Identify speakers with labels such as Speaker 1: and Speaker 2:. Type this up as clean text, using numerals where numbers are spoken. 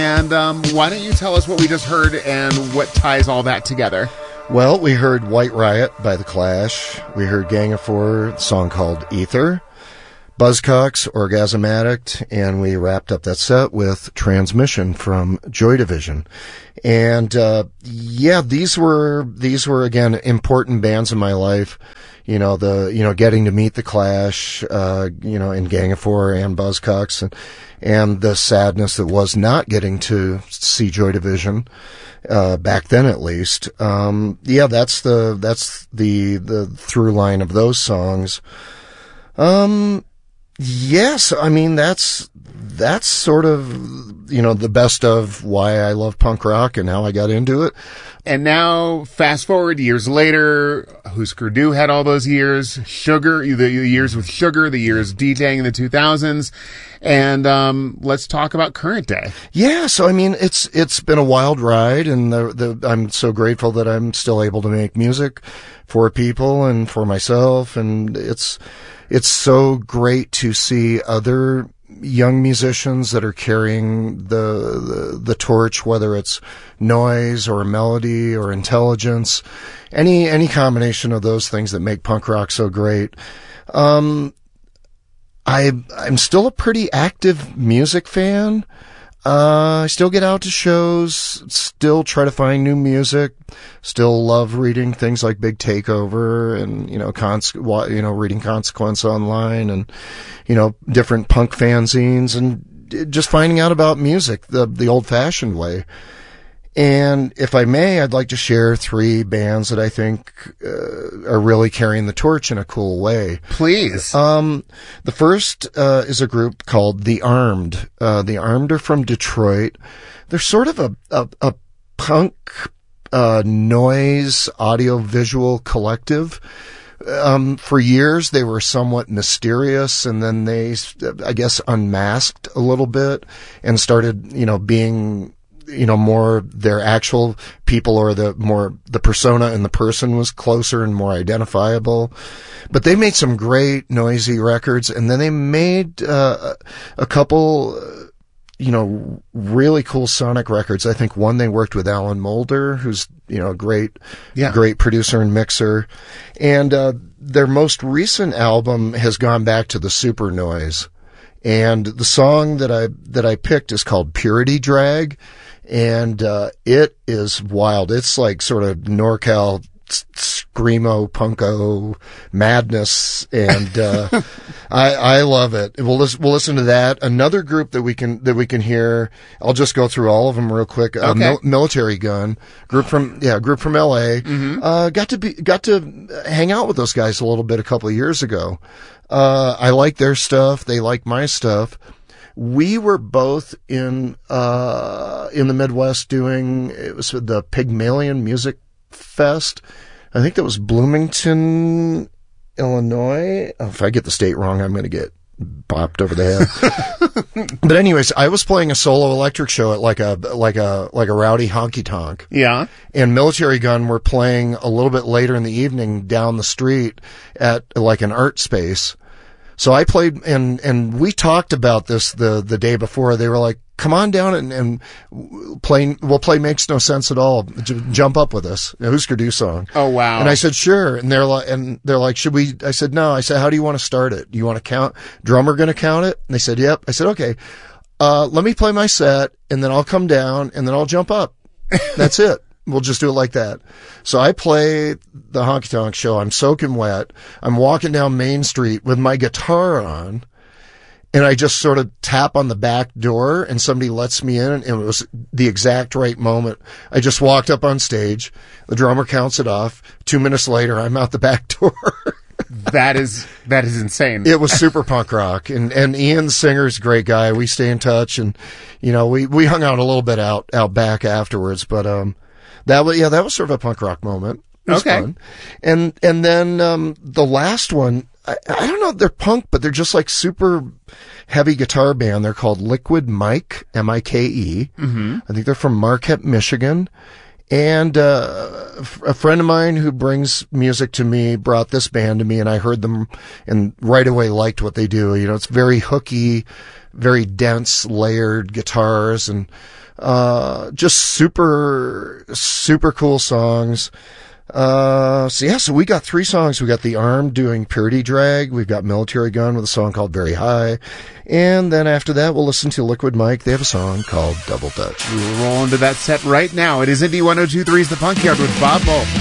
Speaker 1: And why don't you tell us what we just heard and what ties all that together?
Speaker 2: Well, we heard White Riot by The Clash. We heard Gang of Four, a song called Ether. Buzzcocks, Orgasm Addict, and we wrapped up that set with Transmission from Joy Division. And these were again important bands in my life. Getting to meet The Clash, in Gang of Four and Buzzcocks, and the sadness that was not getting to see Joy Division, back then at least. That's the through line of those songs. Yes, I mean, that's sort of, the best of why I love punk rock and how I got into it.
Speaker 1: And now, fast forward years later, Husker Du had all those years, Sugar, the years with Sugar, the years DJing in the 2000s, and let's talk about current day.
Speaker 2: Yeah, so I mean, it's been a wild ride, and I'm so grateful that I'm still able to make music for people and for myself, and it's so great to see other young musicians that are carrying the torch, whether it's noise or melody or intelligence, any combination of those things that make punk rock so great. I'm still a pretty active music fan. I still get out to shows, still try to find new music, still love reading things like Big Takeover and, reading Consequence online and, different punk fanzines and just finding out about music the old fashioned way. And if I may, I'd like to share 3 bands that I think are really carrying the torch in a cool way.
Speaker 1: Please.
Speaker 2: The first is a group called The Armed. The Armed are from Detroit. They're sort of a punk noise audio-visual collective. For years, they were somewhat mysterious, and then they, I guess, unmasked a little bit and started, being more their actual people, or the persona in the person was closer and more identifiable. But they made some great noisy records, and then they made a couple really cool sonic records. I think one they worked with Alan Moulder, who's a great producer and mixer, and their most recent album has gone back to the super noise. And the song that I picked is called Purity Drag. And it is wild. It's like sort of NorCal screamo punko madness, and I love it. We'll listen to that. Another group that we can hear. I'll just go through all of them real quick.
Speaker 1: Okay.
Speaker 2: Military Gun, group from LA.
Speaker 1: Mm-hmm.
Speaker 2: Got to hang out with those guys a little bit a couple of years ago. I like their stuff. They like my stuff. We were both in the Midwest doing, it was the Pygmalion Music Fest. I think that was Bloomington, Illinois. Oh, if I get the state wrong, I'm going to get bopped over the head. But anyways, I was playing a solo electric show at like a rowdy honky tonk.
Speaker 1: Yeah.
Speaker 2: And Military Gun were playing a little bit later in the evening down the street at like an art space. So I played, and we talked about this the day before. They were like, come on down and we'll play Makes No Sense at All. Jump up with us. A Husker Du song.
Speaker 1: Oh, wow.
Speaker 2: And I said, sure. And they're like, should we? I said, no. I said, how do you want to start it? Do you want to count? Drummer going to count it? And they said, yep. I said, okay. Let me play my set, and then I'll come down, and then I'll jump up. That's it. We'll just do it like that. So I play the honky tonk show. I'm soaking wet. I'm walking down Main Street with my guitar on, and I just sort of tap on the back door, and somebody lets me in, and it was the exact right moment. I just walked up on stage. The drummer counts it off. 2 minutes later, I'm out the back door.
Speaker 1: That is insane.
Speaker 2: It was super punk rock, and Ian the singer's a great guy. We stay in touch, and we hung out a little bit out back afterwards, but that was sort of a punk rock moment. It was fun. And then the last one, I don't know, they're punk, but they're just like super heavy guitar band. They're called Liquid Mike, M-I-K-E.
Speaker 1: Mm-hmm.
Speaker 2: I think they're from Marquette, Michigan. And a friend of mine who brings music to me brought this band to me, and I heard them and right away liked what they do. It's very hooky, very dense, layered guitars, and Just super, super cool songs. So we got 3 songs. We got The Armed doing Purity Drag. We've got Military Gun with a song called Very High. And then after that, we'll listen to Liquid Mike. They have a song called Double Dutch.
Speaker 1: We'll roll into that set right now. It is Indie 102.3's The Punk Yard with Bob Bolt.